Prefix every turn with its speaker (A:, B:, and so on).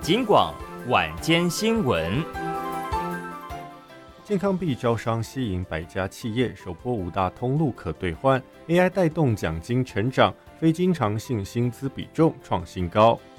A: 警广晚间新闻。
B: 健康币招商吸引100家企业，首波5大通路可兑换 ，AI 带动奖金成长，非经常性薪资比重创新高。